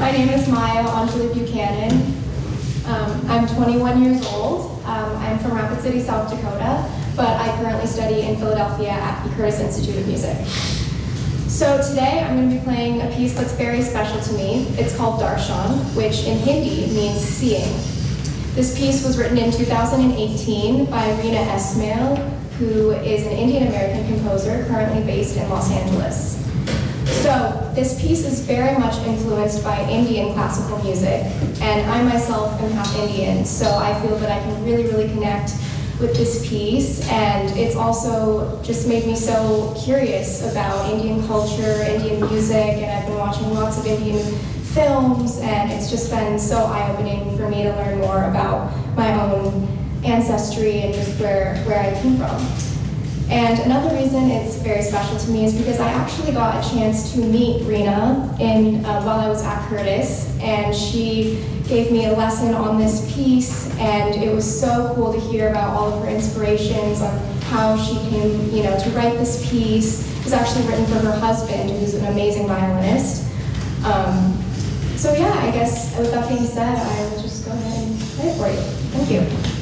My name is Maya Anjali Buchanan. I'm 21 years old. I'm from Rapid City, South Dakota, but I currently study in Philadelphia at the Curtis Institute of Music. So today I'm going to be playing a piece that's very special to me. It's called Darshan, which in Hindi means seeing. This piece was written in 2018 by Reena Esmail, who is an Indian-American composer currently based in Los Angeles. So this piece is very much influenced by Indian classical music, and I myself am half Indian, so I feel that I can really connect with this piece, and it's also just made me so curious about Indian culture, Indian music, and I've been watching lots of Indian films, and it's just been so eye-opening for me to learn more about my own ancestry and just where I came from. And another reason it's very special to me is because I actually got a chance to meet Reena while I was at Curtis, and she gave me a lesson on this piece, and it was so cool to hear about all of her inspirations on how she came, to write this piece. It was actually written for her husband, who's an amazing violinist. So yeah, I guess with that being said, I will just go ahead and play it for you. Thank you.